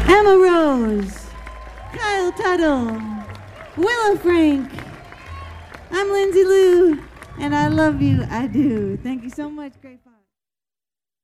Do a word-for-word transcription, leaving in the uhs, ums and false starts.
Emma Rose, Kyle Tuttle, Willa Frank. I'm Lindsay Lou, and I love you, I do. Thank you so much, Great Fox.